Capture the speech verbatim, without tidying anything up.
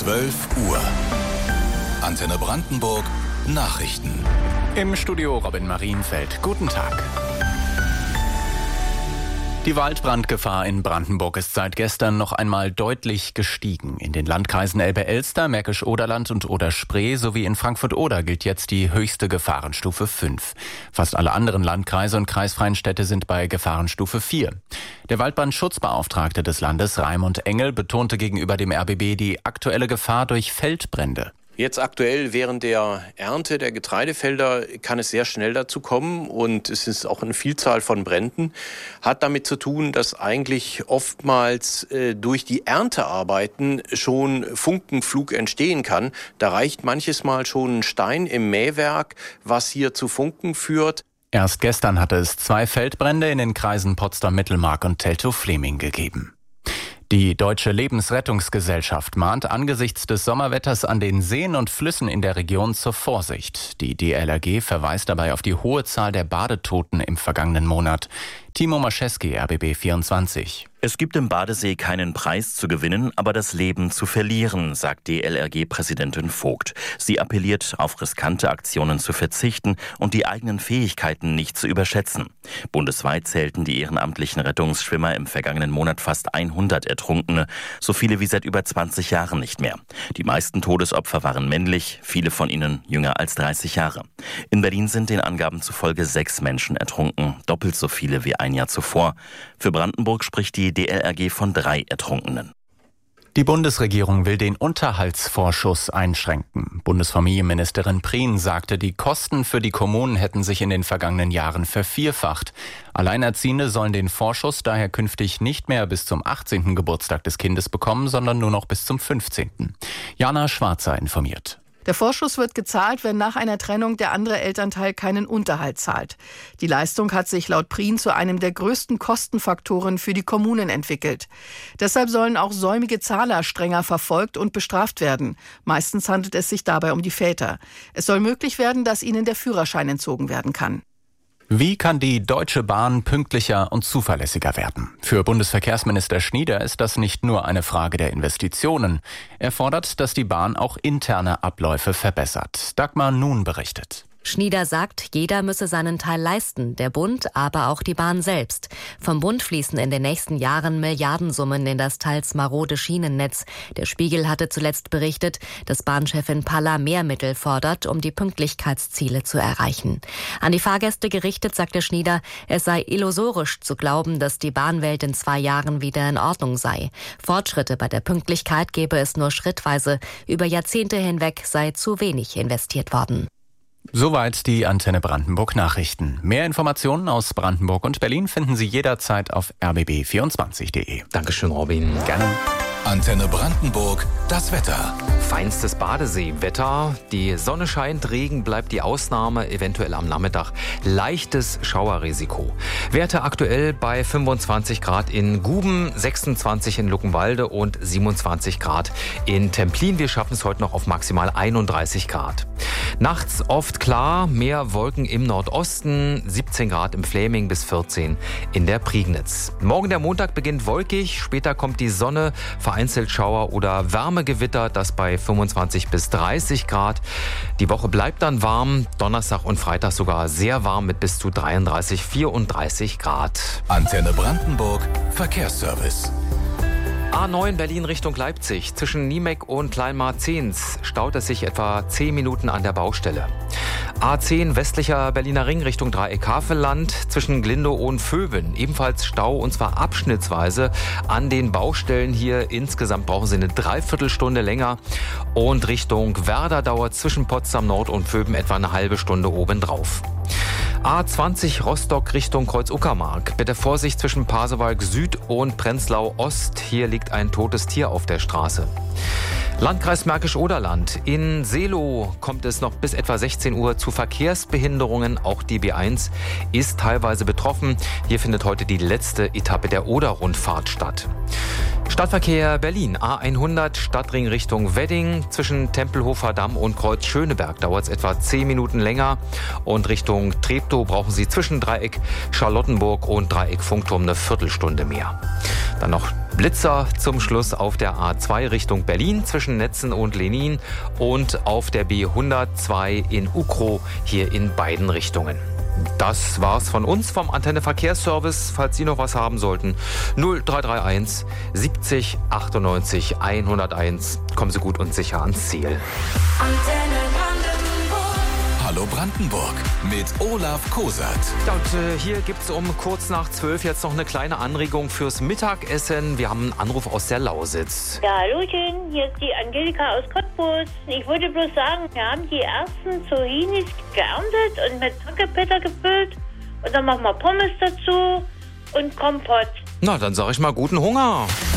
zwölf Uhr. Antenne Brandenburg Nachrichten. Im Studio Robin Marienfeld. Guten Tag. Die Waldbrandgefahr in Brandenburg ist seit gestern noch einmal deutlich gestiegen. In den Landkreisen Elbe-Elster, Märkisch-Oderland und Oder-Spree sowie in Frankfurt-Oder gilt jetzt die höchste Gefahrenstufe fünf. Fast alle anderen Landkreise und kreisfreien Städte sind bei Gefahrenstufe vier. Der Waldbrandschutzbeauftragte des Landes, Raimund Engel, betonte gegenüber dem R B B die aktuelle Gefahr durch Feldbrände. Jetzt aktuell während der Ernte der Getreidefelder kann es sehr schnell dazu kommen und es ist auch eine Vielzahl von Bränden. Hat damit zu tun, dass eigentlich oftmals äh, durch die Erntearbeiten schon Funkenflug entstehen kann. Da reicht manches Mal schon ein Stein im Mähwerk, was hier zu Funken führt. Erst gestern hatte es zwei Feldbrände in den Kreisen Potsdam-Mittelmark und Teltow-Fleming gegeben. Die Deutsche Lebensrettungsgesellschaft mahnt angesichts des Sommerwetters an den Seen und Flüssen in der Region zur Vorsicht. Die D L R G verweist dabei auf die hohe Zahl der Badetoten im vergangenen Monat. Timo Mascheski, R B B vierundzwanzig. Es gibt im Badesee keinen Preis zu gewinnen, aber das Leben zu verlieren, sagt D L R G-Präsidentin Vogt. Sie appelliert, auf riskante Aktionen zu verzichten und die eigenen Fähigkeiten nicht zu überschätzen. Bundesweit zählten die ehrenamtlichen Rettungsschwimmer im vergangenen Monat fast hundert Ertrunkene, so viele wie seit über zwanzig Jahren nicht mehr. Die meisten Todesopfer waren männlich, viele von ihnen jünger als dreißig Jahre. In Berlin sind den Angaben zufolge sechs Menschen ertrunken, doppelt so viele wie ein Jahr zuvor. Für Brandenburg spricht die D L R G von drei Ertrunkenen. Die Bundesregierung will den Unterhaltsvorschuss einschränken. Bundesfamilienministerin Prien sagte, die Kosten für die Kommunen hätten sich in den vergangenen Jahren vervierfacht. Alleinerziehende sollen den Vorschuss daher künftig nicht mehr bis zum achtzehnten Geburtstag des Kindes bekommen, sondern nur noch bis zum fünfzehnten Jana Schwarzer informiert. Der Vorschuss wird gezahlt, wenn nach einer Trennung der andere Elternteil keinen Unterhalt zahlt. Die Leistung hat sich laut Prien zu einem der größten Kostenfaktoren für die Kommunen entwickelt. Deshalb sollen auch säumige Zahler strenger verfolgt und bestraft werden. Meistens handelt es sich dabei um die Väter. Es soll möglich werden, dass ihnen der Führerschein entzogen werden kann. Wie kann die Deutsche Bahn pünktlicher und zuverlässiger werden? Für Bundesverkehrsminister Schnieder ist das nicht nur eine Frage der Investitionen. Er fordert, dass die Bahn auch interne Abläufe verbessert. Dagmar Nun berichtet. Schnieder sagt, jeder müsse seinen Teil leisten, der Bund, aber auch die Bahn selbst. Vom Bund fließen in den nächsten Jahren Milliardensummen in das teils marode Schienennetz. Der Spiegel hatte zuletzt berichtet, dass Bahnchefin Palla mehr Mittel fordert, um die Pünktlichkeitsziele zu erreichen. An die Fahrgäste gerichtet sagte Schnieder, es sei illusorisch zu glauben, dass die Bahnwelt in zwei Jahren wieder in Ordnung sei. Fortschritte bei der Pünktlichkeit gebe es nur schrittweise. Über Jahrzehnte hinweg sei zu wenig investiert worden. Soweit die Antenne Brandenburg Nachrichten. Mehr Informationen aus Brandenburg und Berlin finden Sie jederzeit auf r b b vierundzwanzig punkt de. Dankeschön, Robin. Gerne. Antenne Brandenburg, das Wetter. Feinstes Badeseewetter. Die Sonne scheint, Regen bleibt die Ausnahme, eventuell am Nachmittag leichtes Schauerrisiko. Werte aktuell bei fünfundzwanzig Grad in Guben, sechsundzwanzig in Luckenwalde und siebenundzwanzig Grad in Templin. Wir schaffen es heute noch auf maximal einunddreißig Grad. Nachts oft klar, mehr Wolken im Nordosten, siebzehn Grad im Fläming bis vierzehn in der Prignitz. Morgen der Montag beginnt wolkig, später kommt die Sonne, vereinzelt Schauer oder Wärmegewitter, das bei fünfundzwanzig bis dreißig Grad. Die Woche bleibt dann warm, Donnerstag und Freitag sogar sehr warm mit bis zu dreiunddreißig, vierunddreißig Grad. Antenne Brandenburg, Verkehrsservice. A neun Berlin Richtung Leipzig. Zwischen Niemek und Kleinmar-Zehns staut es sich etwa zehn Minuten an der Baustelle. A zehn westlicher Berliner Ring Richtung Dreieck-Havelland. Zwischen Glindow und Vöwen. Ebenfalls Stau und zwar abschnittsweise an den Baustellen hier. Insgesamt brauchen Sie eine Dreiviertelstunde länger. Und Richtung Werder dauert zwischen Potsdam Nord und Vöwen etwa eine halbe Stunde obendrauf. A zwanzig Rostock Richtung Kreuz-Uckermark. Bitte Vorsicht zwischen Pasewalk Süd und Prenzlau Ost. Hier liegt ein totes Tier auf der Straße. Landkreis Märkisch-Oderland. In Seelow kommt es noch bis etwa sechzehn Uhr zu Verkehrsbehinderungen. Auch die B eins ist teilweise betroffen. Hier findet heute die letzte Etappe der Oder-Rundfahrt statt. Stadtverkehr Berlin, A hundert, Stadtring Richtung Wedding. Zwischen Tempelhofer Damm und Kreuz Schöneberg dauert es etwa zehn Minuten länger. Und Richtung Treptow brauchen Sie zwischen Dreieck Charlottenburg und Dreieck Funkturm eine Viertelstunde mehr. Dann noch Blitzer zum Schluss auf der A zwei Richtung Berlin zwischen Netzen und Lenin und auf der B hundertzwei in Ukrow hier in beiden Richtungen. Das war's von uns vom Antenne Verkehrsservice. Falls Sie noch was haben sollten, null drei drei eins siebzig achtundneunzig hunderteins. Kommen Sie gut und sicher ans Ziel. Antenne Brandenburg. Hallo Brandenburg mit Olaf Kosat. Ja, und äh, hier gibt's um kurz nach zwölf jetzt noch eine kleine Anregung fürs Mittagessen. Wir haben einen Anruf aus der Lausitz. Ja, hallöchen, hier ist die Angelika aus Cottbus. Ich wollte bloß sagen, wir haben die ersten Zucchinis geerntet und mit Hackeblätter gefüllt. Und dann machen wir Pommes dazu und Kompott. Na, dann sag ich mal guten Hunger.